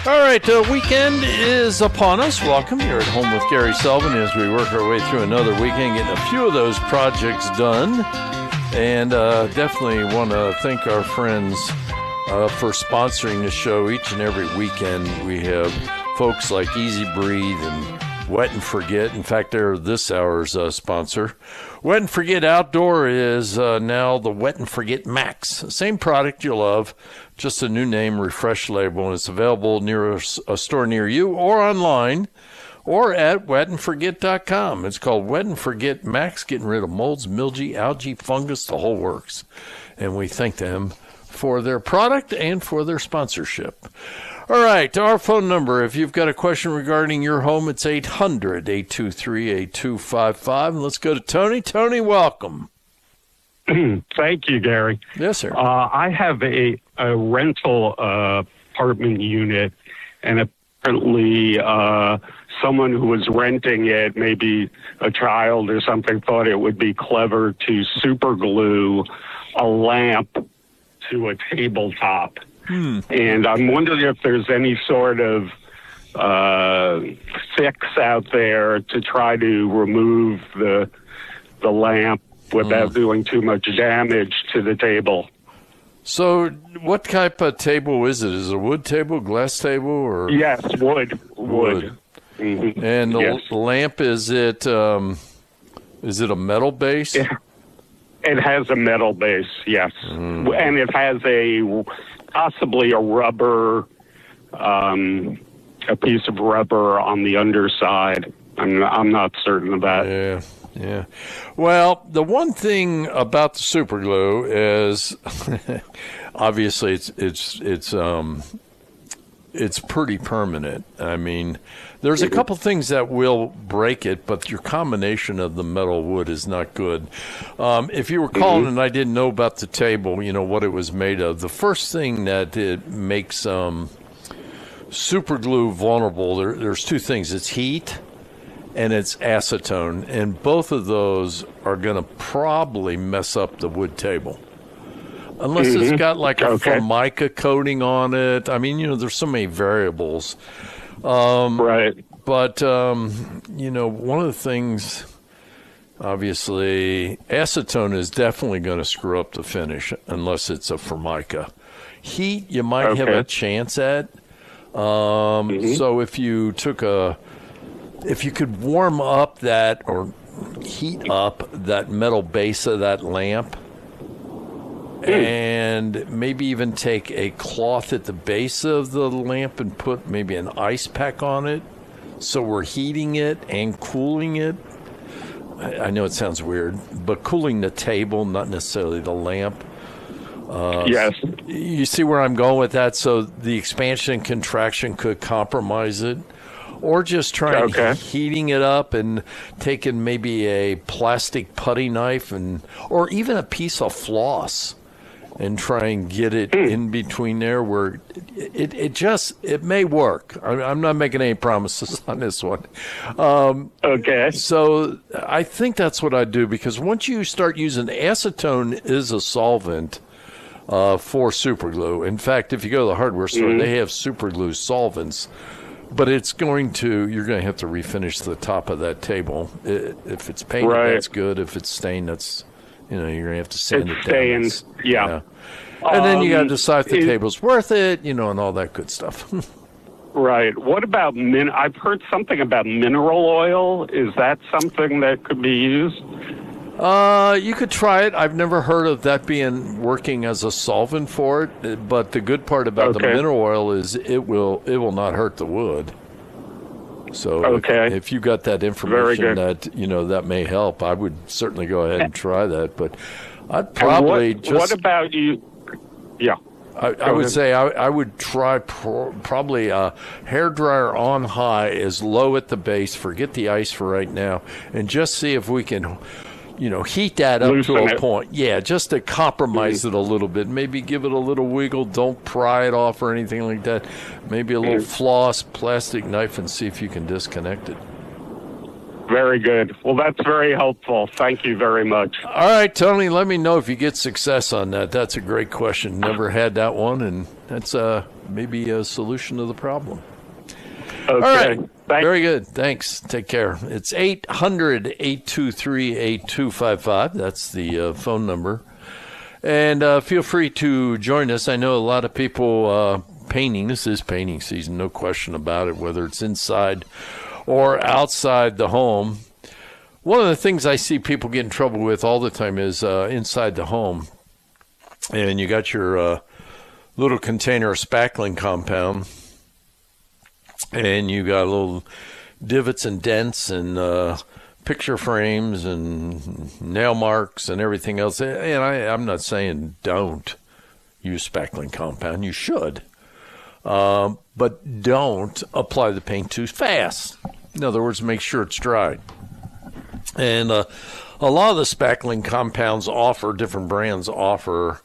All right, weekend is upon us. Welcome. You're at home with Gary Sullivan as we work our way through another weekend, getting a few of those projects done. And definitely want to thank our friends for sponsoring the show each and every weekend. We have folks like Easy Breathe and Wet and Forget. In fact, they're this hour's sponsor. Wet and Forget Outdoor is now the Wet and Forget Max. Same product you love, just a new name, refreshed label, and it's available near a store near you or online or at wetandforget.com. It's called Wet and Forget Max, getting rid of molds, mildew, algae, fungus, the whole works. And we thank them for their product and for their sponsorship. All right, our phone number, if you've got a question regarding your home, it's 800-823-8255. And let's go to Tony. Tony, welcome. Thank you, Gary. Yes, sir. I have a rental apartment unit, and apparently someone who was renting it, maybe a child or something, thought it would be clever to super glue a lamp to a tabletop. And I'm wondering if there's any sort of fix out there to try to remove the lamp without doing too much damage to the table. So what type of table is it? Is it a wood table, glass table, or? Yes, wood. Mm-hmm. And the lamp, is it a metal base? It has a metal base, yes. And it has possibly a rubber, a piece of rubber on the underside. I'm not certain of that. Yeah. Well, the one thing about the super glue is, obviously, it's pretty permanent. I mean, there's a couple things that will break it, but your combination of the metal wood is not good. If you were calling and I didn't know about the table, what it was made of, the first thing that it makes super glue vulnerable, there's two things. It's heat and it's acetone, and both of those are going to probably mess up the wood table. Unless it's got like a Formica coating on it. I mean, there's so many variables. Right. But, one of the things, obviously, acetone is definitely going to screw up the finish unless it's a Formica. Heat, you might have a chance at. So if you could warm up that or heat up that metal base of that lamp, and maybe even take a cloth at the base of the lamp and put maybe an ice pack on it, so we're heating it and cooling it. I know it sounds weird, but cooling the table, not necessarily the lamp. Yes. You see where I'm going with that? So the expansion and contraction could compromise it. Or just trying heating it up and taking maybe a plastic putty knife or even a piece of floss and try and get it in between there where it may work. I'm not making any promises on this one. So I think that's what I do, because once you start using acetone is a solvent for super glue. In fact, if you go to the hardware store, they have super glue solvents. But you're going to have to refinish the top of that table. If it's painted, that's good. If it's stained, that's, you're going to have to sand it down. Yeah. And then you got to decide if the table's worth it, and all that good stuff. Right. What about I've heard something about mineral oil. Is that something that could be used? You could try it. I've never heard of that working as a solvent for it, but the good part about the mineral oil is it will not hurt the wood. So if you got that information that that may help, I would certainly go ahead and try that. But I'd probably what about you? Yeah. I would say I would try probably a hairdryer on high, as low at the base. Forget the ice for right now, and just see if we can heat that up to a point. Yeah, just to compromise it a little bit. Maybe give it a little wiggle. Don't pry it off or anything like that. Maybe a little floss, plastic knife, and see if you can disconnect it. Very good. Well, that's very helpful. Thank you very much. All right, Tony, let me know if you get success on that. That's a great question. Never had that one, and that's maybe a solution to the problem. Okay. All right. Thanks. Very good. Thanks. Take care. It's 800-823-8255. That's the phone number. And feel free to join us. I know a lot of people painting. This is painting season, no question about it, whether it's inside or outside the home. One of the things I see people get in trouble with all the time is inside the home. And you got your little container of spackling compound, and you got little divots and dents and picture frames and nail marks and everything else. And I'm not saying don't use spackling compound. You should. But don't apply the paint too fast. In other words, make sure it's dry. And a lot of the spackling compounds different brands offer,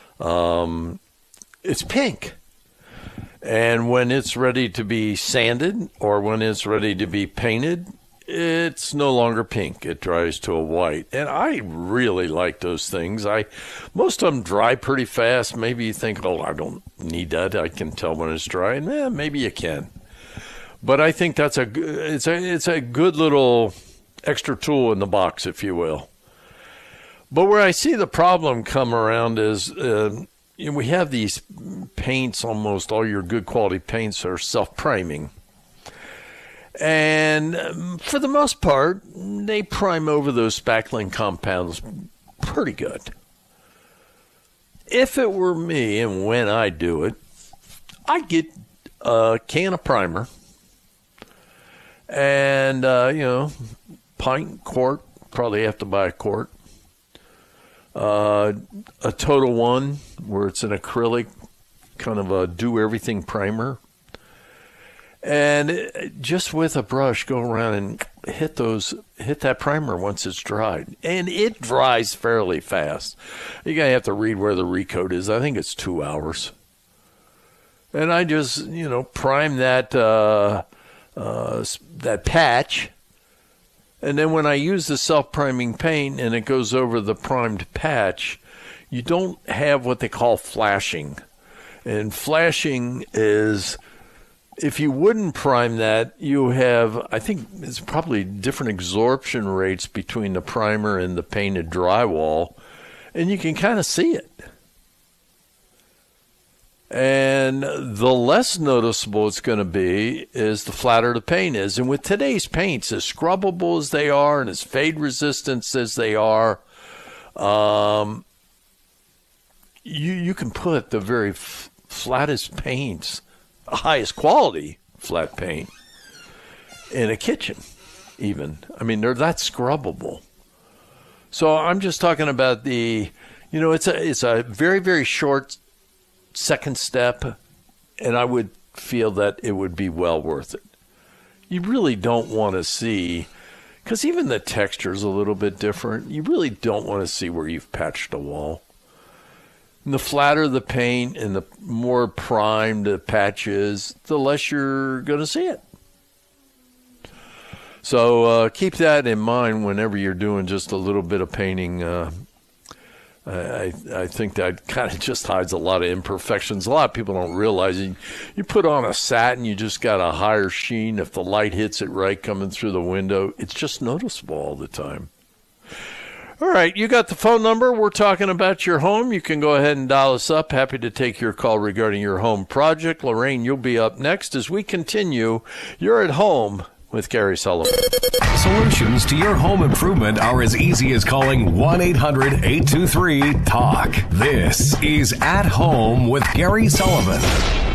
it's pink. And when it's ready to be sanded or when it's ready to be painted, it's no longer pink. It dries to a white. And I really like those things. Most of them dry pretty fast. Maybe you think, oh, I don't need that. I can tell when it's dry. And maybe you can. But I think it's a good little extra tool in the box, if you will. But where I see the problem come around is we have these paints, almost all your good quality paints are self-priming. And for the most part, they prime over those spackling compounds pretty good. If it were me, and when I do it, I'd get a can of primer and, pint, quart, probably have to buy a quart. A Total One, where it's an acrylic, kind of a do-everything primer. And just with a brush, go around and hit that primer once it's dried. And it dries fairly fast. You're going to have to read where the recoat is. I think it's 2 hours. And I just, prime that patch. And then when I use the self-priming paint and it goes over the primed patch, you don't have what they call flashing. And flashing is, if you wouldn't prime that, you have, I think it's probably different absorption rates between the primer and the painted drywall, and you can kind of see it. And the less noticeable it's going to be is the flatter the paint is. And with today's paints, as scrubbable as they are and as fade resistant as they are, you can put the very flattest paints, highest quality flat paint, in a kitchen even. I mean, they're that scrubbable. So I'm just talking about it's a very, very short second step, and I would feel that it would be well worth it. You really don't want to see, because even the texture is a little bit different, you really don't want to see where you've patched a wall. And the flatter the paint and the more primed the patch is, the less you're going to see it. So keep that in mind whenever you're doing just a little bit of painting. I think that kind of just hides a lot of imperfections. A lot of people don't realize it. You put on a satin, you just got a higher sheen. If the light hits it right coming through the window, it's just noticeable all the time. All right, you got the phone number. We're talking about your home. You can go ahead and dial us up. Happy to take your call regarding your home project. Lorraine, you'll be up next as we continue. You're at home with Gary Sullivan. Solutions to your home improvement are as easy as calling 1-800-823-TALK. This is At Home with Gary Sullivan.